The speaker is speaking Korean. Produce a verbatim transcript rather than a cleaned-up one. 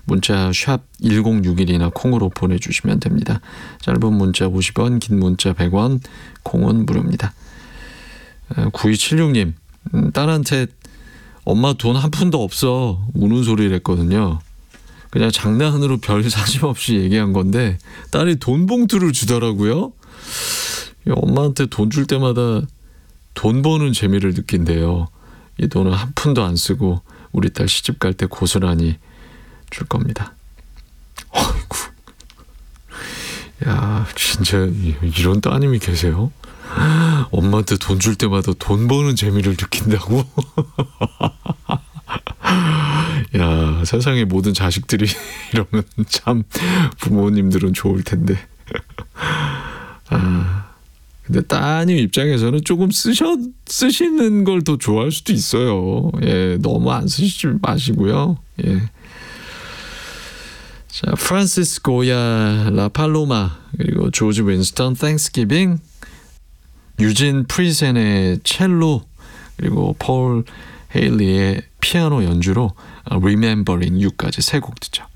문자 샵 일공육일이나 콩으로 보내주시면 됩니다. 짧은 문자 오십 원, 긴 문자 백 원, 콩은 무료입니다. 구이칠육 님, 음, 딸한테 엄마 돈 한 푼도 없어 우는 소리를 했거든요. 그냥 장난으로 별 사심 없이 얘기한 건데 딸이 돈 봉투를 주더라고요. 엄마한테 돈 줄 때마다 돈 버는 재미를 느낀대요. 이 돈은 한 푼도 안 쓰고 우리 딸 시집 갈 때 고스란히 줄 겁니다. 어이구, 야 진짜 이런 따님이 계세요? 엄마한테 돈 줄 때마다 돈 버는 재미를 느낀다고? 야, 세상의 모든 자식들이 이러면 참 부모님들은 좋을 텐데. 아, 근데 따님 입장에서는 조금 쓰셔, 쓰시는 걸 더 좋아할 수도 있어요. 예, 너무 안 쓰시지 마시고요. 예. 자, 프란시스 고야, 라팔로마, 그리고 조지 윈스턴, 땡스기빙, 유진 프리센의 첼로, 그리고 폴 헤일리의 피아노 연주로 Remembering You까지 세 곡 듣죠.